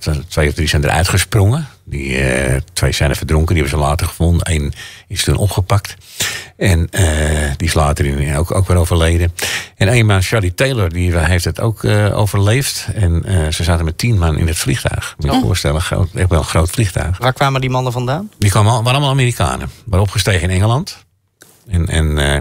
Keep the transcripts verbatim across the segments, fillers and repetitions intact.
De twee of drie zijn eruit gesprongen. Die uh, twee zijn er verdronken, die hebben ze later gevonden. Eén is toen opgepakt. En uh, die is later in, ook, ook weer overleden. En eenmaal Charlie Taylor, die heeft het ook uh, overleefd. En uh, ze zaten met tien man in het vliegtuig. Moet je je voorstellen, groot, echt wel een groot vliegtuig. Waar kwamen die mannen vandaan? Die kwamen, waren allemaal Amerikanen. Waren opgestegen in Engeland. En... en uh,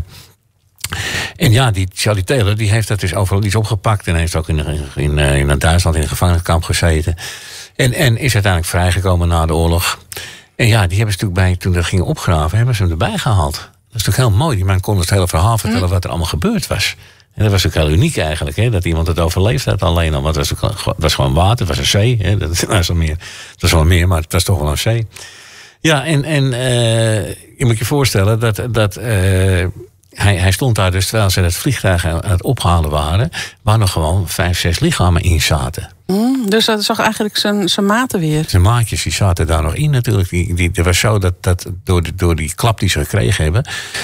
En ja, die Charlie Taylor, die heeft dat dus overal, die is opgepakt en heeft ook in, in, in Duitsland in een gevangeniskamp gezeten. En, en is uiteindelijk vrijgekomen na de oorlog. En ja, die hebben ze natuurlijk bij, toen ze gingen opgraven, hebben ze hem erbij gehaald. Dat is natuurlijk heel mooi. Die man kon het hele verhaal vertellen wat er allemaal gebeurd was. En dat was ook heel uniek eigenlijk, hè, dat iemand het overleefd had alleen al. Want het was, het was gewoon water, het was een zee. Hè, dat was wel meer, het was wel meer, maar het was toch wel een zee. Ja, en, en uh, je moet je voorstellen dat... dat uh, Hij, hij stond daar dus, terwijl ze het vliegtuig aan het ophalen waren, waar nog gewoon vijf, zes lichamen in zaten. Mm, dus dat zag eigenlijk zijn, zijn maten weer. Zijn maatjes, die zaten daar nog in natuurlijk. Die, die, het was zo dat, dat door, de, door die klap die ze gekregen hebben,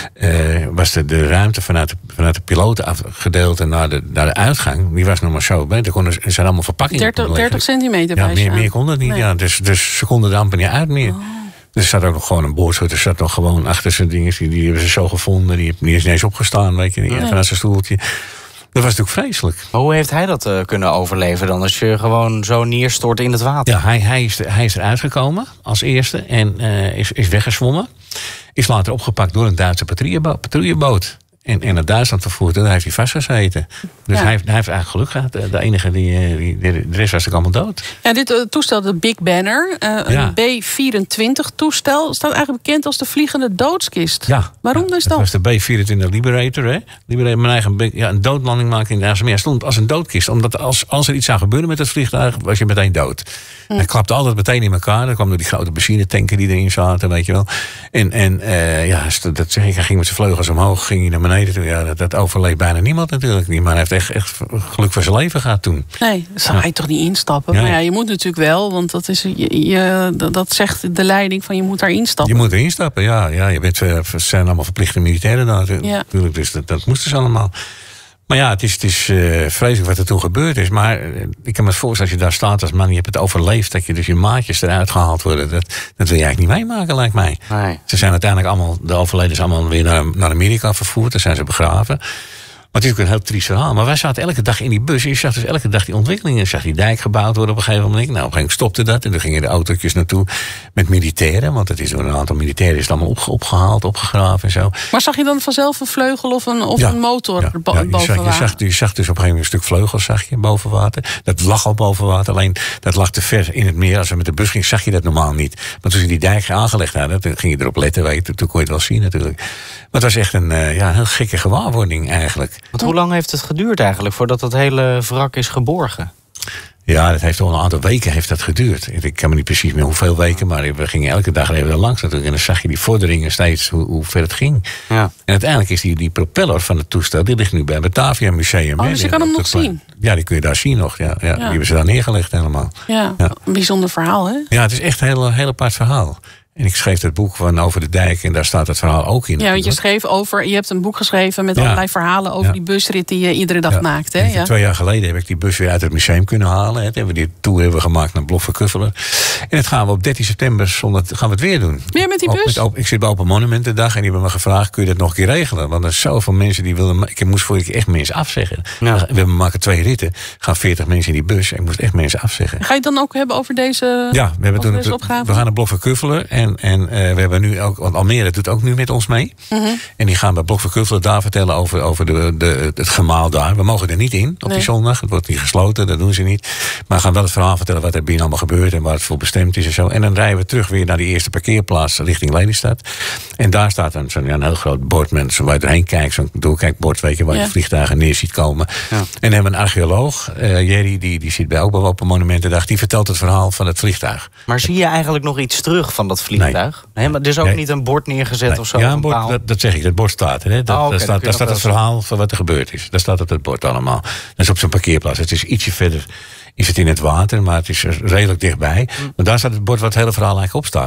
uh, was de, de ruimte vanuit de, vanuit de pilotengedeelte naar de, naar de uitgang, die was nog maar zo. Er, konden, er zijn allemaal verpakkingen. dertig centimeter ja, bij meer, meer kon dat niet. Nee. Ja, dus, dus ze konden er amper niet uit meer. Oh. Er zat ook nog gewoon een boordschutter, zat nog gewoon achter zijn dingen. Die, die hebben ze zo gevonden. Die, die is niet eens opgestaan, weet je, die, nee. vanuit zijn stoeltje. Dat was natuurlijk vreselijk. Maar hoe heeft hij dat uh, kunnen overleven dan? Als je gewoon zo neerstort in het water? Ja, hij, hij, is, hij is eruit gekomen als eerste en uh, is, is weggezwommen. Is later opgepakt door een Duitse patrouillebo- patrouilleboot. En, en naar Duitsland vervoerd, en daar heeft hij vastgezeten. Dus ja. hij, heeft, hij heeft eigenlijk geluk gehad. De enige, die, die, de rest was ook allemaal dood. Ja, dit uh, toestel, de Big Banner, uh, ja. een B vierentwintig toestel, staat eigenlijk bekend als de vliegende doodskist. Ja. Waarom ja, is dat? Dat was de B vierentwintig Liberator. Hè? Liberator, mijn eigen, ja, een doodlanding maken in de A S M. Hij stond als een doodkist. Omdat als, als er iets zou gebeuren met het vliegtuig, was je meteen dood. Hm. Hij klapte altijd meteen in elkaar. Dan kwam door die grote benzinetanken die erin zaten, weet je wel. En, en uh, ja, dat zeg ik, hij ging met zijn vleugels omhoog, ging hij naar beneden toe. Ja, dat, dat overleeft bijna niemand natuurlijk niet. Maar hij heeft echt, echt geluk voor zijn leven gehad toen. Nee, dat zou ja. hij toch niet instappen? Ja. Maar ja, je moet natuurlijk wel, want dat, is, je, je, dat zegt de leiding van je moet daar instappen. Je moet er instappen, ja. ja je bent, uh, zijn allemaal verplichte militairen daar natuurlijk. Ja. Dus dat, dat moesten ze allemaal. Maar ja, het is, het is uh, vreselijk wat er toen gebeurd is. Maar uh, ik kan me voorstellen, als je daar staat als man, je hebt het overleefd, dat je dus je maatjes eruit gehaald worden. Dat, dat wil je eigenlijk niet meemaken, lijkt mij. Nee. Ze zijn uiteindelijk allemaal, de overledens allemaal weer naar, naar Amerika vervoerd. Daar zijn ze begraven. Maar het is ook een heel triest verhaal. Maar wij zaten elke dag in die bus. En je zag dus elke dag die ontwikkelingen. Je zag die dijk gebouwd worden op een gegeven moment. Nou, op een gegeven moment stopte dat. En dan gingen de autootjes naartoe met militairen. Want het is door een aantal militairen is het allemaal opge- opgehaald, opgegraven en zo. Maar zag je dan vanzelf een vleugel of een, of ja, een motor ja, bo- ja, je boven zag, water? Je zag, je zag dus op een gegeven moment een stuk vleugels zag je boven water. Dat lag al boven water. Alleen dat lag te ver in het meer. Als we met de bus gingen, zag je dat normaal niet. Maar toen ze die dijk aangelegd hadden, toen ging je erop letten. Weet je, toen kon je het wel zien natuurlijk. Maar het was echt een, uh, ja, een heel gekke gewaarwording eigenlijk. Want hoe lang heeft het geduurd eigenlijk voordat dat hele wrak is geborgen? Ja, dat heeft al een aantal weken heeft dat geduurd. Ik kan me niet precies meer hoeveel weken, maar we gingen elke dag even er langs natuurlijk. En dan zag je die vorderingen steeds, hoe, hoe ver het ging. Ja. En uiteindelijk is die, die propeller van het toestel, die ligt nu bij het Batavia Museum. Oh, dus je kan hem nog zien? Ja, die kun je daar zien nog. Ja, ja, ja. Die hebben ze daar neergelegd helemaal. Ja, ja. Een bijzonder verhaal, hè? Ja, het is echt een heel, heel apart verhaal. En ik schreef dat boek van Over de Dijk en daar staat het verhaal ook in. Ja, want je schreef over, je hebt een boek geschreven met ja. allerlei verhalen over ja. die busrit die je iedere dag ja. maakt. Hè? Ja. Twee jaar geleden heb ik die bus weer uit het museum kunnen halen. Hè. Hebben we die tour hebben we gemaakt naar Blok van Kuffelen. En dat gaan we op dertien september zondag gaan we het weer doen. Weer met die bus? Op, met, ik zit bij Open Monumentendag en die hebben me gevraagd, kun je dat nog een keer regelen? Want er zijn zoveel mensen die wilden. Ik moest vorige keer echt mensen afzeggen. Ja. We maken twee ritten, gaan veertig mensen in die bus en ik moest echt mensen afzeggen. Ga je het dan ook hebben over deze Ja, we hebben toen deze het, opgave? We gaan naar Blok van Kuffelen en, en uh, we hebben nu ook, want Almere doet ook nu met ons mee. Mm-hmm. En die gaan bij Blok van Kuffelen daar vertellen over, over de, de, het gemaal daar. We mogen er niet in op nee. die zondag. Het wordt niet gesloten, dat doen ze niet. Maar we gaan wel het verhaal vertellen wat er binnen allemaal gebeurt en waar het voor bestemd is en zo. En dan rijden we terug weer naar die eerste parkeerplaats richting Lelystad. En daar staat een, zo'n, ja, een heel groot bord met waar je doorheen kijkt, zo'n doorkijkbord, weet je, waar ja. je vliegtuigen neer ziet komen. Ja. En dan hebben we een archeoloog, uh, Jerry, die, die zit bij ook bij Open Monumentendag, die vertelt het verhaal van het vliegtuig. Maar zie je eigenlijk nog iets terug van dat vliegtuig? Nee, nee maar er is ook nee. niet een bord neergezet nee. of zo? Ja, een bord, dat, dat zeg ik, dat bord staat er. Hè. Dat, oh, okay, daar staat, daar staat het verhaal van wat er gebeurd is. Daar staat het, het bord allemaal. Dat is op zo'n parkeerplaats. Het is ietsje verder, is het in het water, maar het is redelijk dichtbij. Mm. Maar daar staat het bord waar het hele verhaal eigenlijk op staat.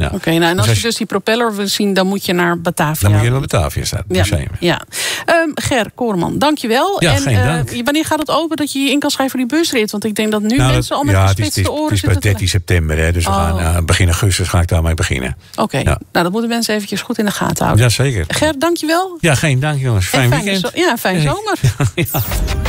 Ja. Oké, okay, nou, en als, dus als je dus die propeller wil zien, dan moet je naar Batavia. Dan moet je naar Batavia staan, het ja, museum. Ja. Um, Ger Koreman, dankjewel. Ja, en geen dank. Uh, wanneer gaat het open dat je je in kan schrijven voor die busrit? Want ik denk dat nu nou, mensen al met ja, gespitste oren zitten. Het is bij dertien september, hè, dus we oh. gaan uh, begin augustus ga ik daarmee beginnen. Oké, okay. ja. Nou dat moeten mensen eventjes goed in de gaten houden. Jazeker. Ger, dankjewel. Ja, geen dank jongens. Fijn, fijn weekend. Zo- ja, fijn zomer. ja.